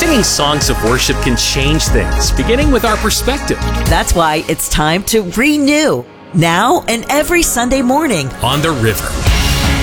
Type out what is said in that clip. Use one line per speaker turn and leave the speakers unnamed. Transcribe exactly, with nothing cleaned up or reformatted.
Singing songs of worship can change things, beginning with our perspective.
That's why it's time to renew, now and every Sunday morning
on the River.